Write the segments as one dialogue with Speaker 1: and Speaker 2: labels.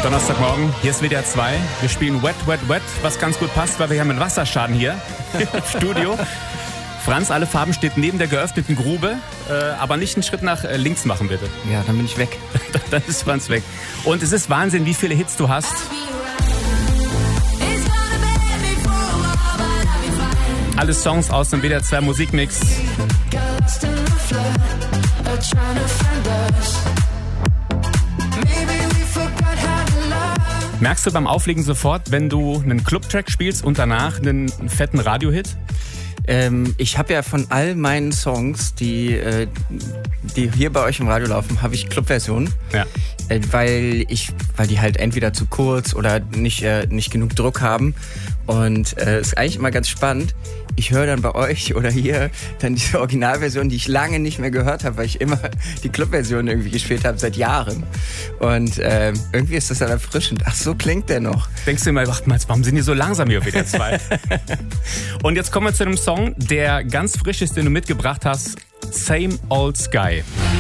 Speaker 1: Donnerstagmorgen, hier ist WDR 2. Wir spielen Wet, Wet, Wet, was ganz gut passt, weil wir haben einen Wasserschaden hier im Studio. Franz, alle Farben steht neben der geöffneten Grube, aber nicht einen Schritt nach links machen, bitte.
Speaker 2: Ja, dann bin ich weg.
Speaker 1: Dann ist Franz weg. Und es ist Wahnsinn, wie viele Hits du hast. Alle Songs aus dem WDR 2 Musikmix. Merkst du beim Auflegen sofort, wenn du einen Clubtrack spielst und danach einen fetten Radiohit?
Speaker 2: Ich habe ja von all meinen Songs, die hier bei euch im Radio laufen, habe ich Clubversionen. Ja. Weil die halt entweder zu kurz oder nicht genug Druck haben. Und ist eigentlich immer ganz spannend. Ich höre dann bei euch oder hier dann diese Originalversion, die ich lange nicht mehr gehört habe, weil ich immer die Clubversion irgendwie gespielt habe seit Jahren. Und irgendwie ist das dann erfrischend. Ach, so klingt der noch.
Speaker 1: Denkst du immer, warum sind die so langsam hier WDR 2? Und jetzt kommen wir zu einem Song, der ganz frisch ist, den du mitgebracht hast. Same Old Sky.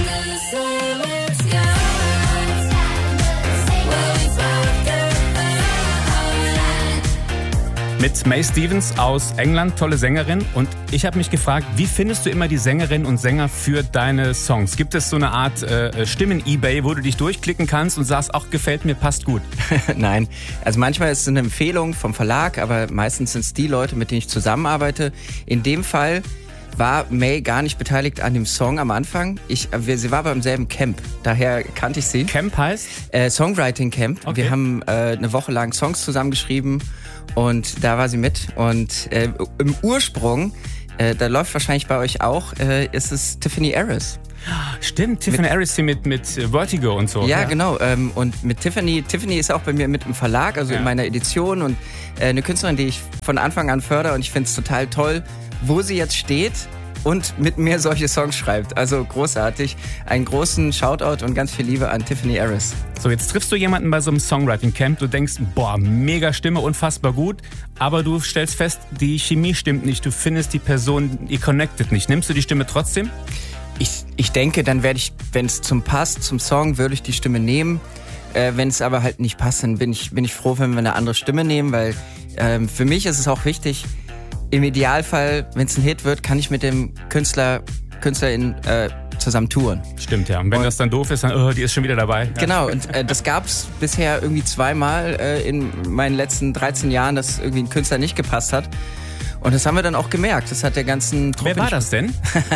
Speaker 1: Mit Mae Stevens aus England, tolle Sängerin. Und ich habe mich gefragt, wie findest du immer die Sängerinnen und Sänger für deine Songs? Gibt es so eine Art Stimmen-Ebay, wo du dich durchklicken kannst und sagst, ach, gefällt mir, passt gut?
Speaker 2: Nein, also manchmal ist es eine Empfehlung vom Verlag, aber meistens sind es die Leute, mit denen ich zusammenarbeite. In dem Fall war Mae gar nicht beteiligt an dem Song am Anfang. Sie war beim selben Camp, daher kannte ich sie.
Speaker 1: Camp heißt?
Speaker 2: Songwriting Camp. Okay. Wir haben eine Woche lang Songs zusammengeschrieben und da war sie mit. Und im Ursprung, da läuft wahrscheinlich bei euch auch, ist es Tiffany Harris.
Speaker 1: Stimmt, Tiffany Harris hier mit Vertigo und so.
Speaker 2: Ja, genau. Und mit Tiffany ist auch bei mir mit im Verlag, also in meiner Edition und eine Künstlerin, die ich von Anfang an fördere und ich finde es total toll, wo sie jetzt steht und mit mir solche Songs schreibt. Also großartig. Einen großen Shoutout und ganz viel Liebe an Tiffany Harris.
Speaker 1: So, jetzt triffst du jemanden bei so einem Songwriting-Camp. Du denkst, boah, mega Stimme, unfassbar gut. Aber du stellst fest, die Chemie stimmt nicht. Du findest die Person, ihr connectet nicht. Nimmst du die Stimme trotzdem?
Speaker 2: Ich denke, dann werde ich, wenn es zum Song, würde ich die Stimme nehmen. Wenn es aber halt nicht passt, dann bin ich froh, wenn wir eine andere Stimme nehmen, weil für mich ist es auch wichtig, im Idealfall, wenn es ein Hit wird, kann ich mit dem Künstlerin zusammen touren.
Speaker 1: Stimmt, ja. Und wenn das dann doof ist, dann, die ist schon wieder dabei.
Speaker 2: Genau, und das gab's bisher irgendwie zweimal in meinen letzten 13 Jahren, dass irgendwie ein Künstler nicht gepasst hat. Und das haben wir dann auch gemerkt. Das hat der ganzen Truppe.
Speaker 1: Wer war das denn?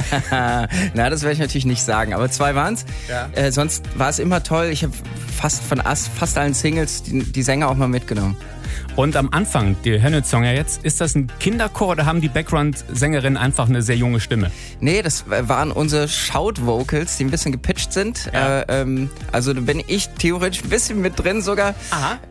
Speaker 2: Na, das werde ich natürlich nicht sagen. Aber 2 waren's. Ja. Sonst war es immer toll. Ich habe fast allen Singles die Sänger auch mal mitgenommen.
Speaker 1: Und am Anfang, der Hennett-Song ja jetzt, ist das ein Kinderchor oder haben die Background-Sängerinnen einfach eine sehr junge Stimme?
Speaker 2: Nee, das waren unsere Shout-Vocals, die ein bisschen gepitcht sind. Ja. Also da bin ich theoretisch ein bisschen mit drin sogar.
Speaker 1: Aha.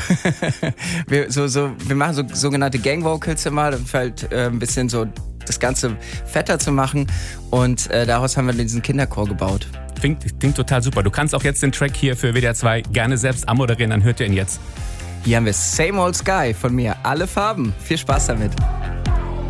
Speaker 2: Wir machen so sogenannte Gang-Vocals immer, um halt ein bisschen so das Ganze fetter zu machen. Und daraus haben wir diesen Kinderchor gebaut.
Speaker 1: Klingt total super. Du kannst auch jetzt den Track hier für WDR 2 gerne selbst anmoderieren, dann hört ihr ihn jetzt.
Speaker 2: Hier haben wir Same Old Sky von mir. Alle Farben. Viel Spaß damit.